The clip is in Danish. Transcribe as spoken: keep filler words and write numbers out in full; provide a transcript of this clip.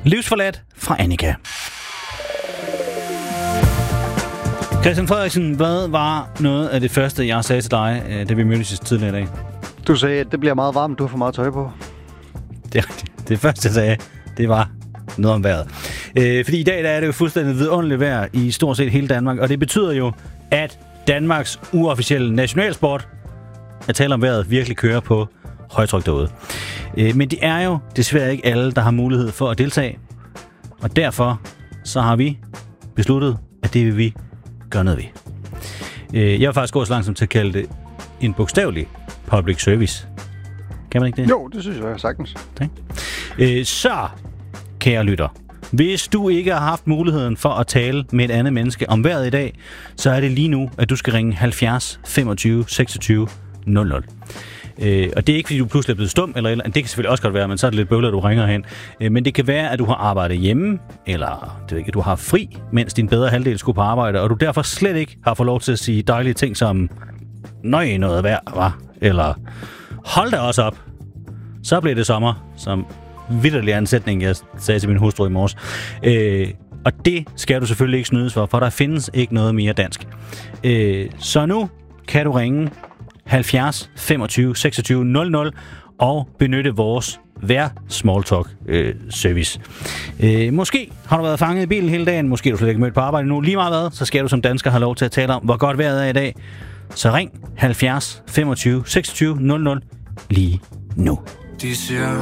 Livsforladt fra Annika. Christian Frederiksen, hvad var noget af det første, jeg sagde til dig, da vi mødtes tidligere i dag? Du sagde, at det bliver meget varmt, du har for meget tøj på. Det er rigtigt. Det første, jeg sagde, det var noget om vejret. Øh, fordi i dag der er det jo fuldstændig vidunderligt vejr i stort set hele Danmark, og det betyder jo, at Danmarks uofficielle nationalsport, at tale om vejret, virkelig kører på højtryk derude. Øh, men det er jo desværre ikke alle, der har mulighed for at deltage, og derfor så har vi besluttet, at det vil vi gøre noget ved. Øh, jeg vil faktisk gå så langt som til at kalde det en bogstavelig public service. Kan man ikke det? Jo, det synes jeg sagtens. Tak. Øh, så, kære lytter, hvis du ikke har haft muligheden for at tale med et andet menneske om vejret i dag, så er det lige nu, at du skal ringe halvfjerds femogtyve seksogtyve nul nul. Øh, og det er ikke, fordi du pludselig er blevet stum, eller, eller det kan selvfølgelig også godt være, men så er det lidt bøvlet, at du ringer hen. Øh, men det kan være, at du har arbejdet hjemme, eller det ved ikke, at du har fri, mens din bedre halvdel skulle på arbejde, og du derfor slet ikke har fået lov til at sige dejlige ting som, nøj, noget vejr, var, eller hold da også op, så blev det sommer, som vitterlig ansætning, jeg sagde til min hustru i morges. Øh, og det skal du selvfølgelig ikke snydes for, for der findes ikke noget mere dansk. Øh, så nu kan du ringe halvfjerds femogtyve seksogtyve nul nul og benytte vores vejr smalltalk øh, service. Øh, måske har du været fanget i bilen hele dagen, måske har du slet ikke mødt på arbejde nu. Lige meget hvad, så skal du som dansker have lov til at tale om, hvor godt vejret er i dag. Så ring halvfjerds femogtyve seksogtyve nul nul lige nu. De siger,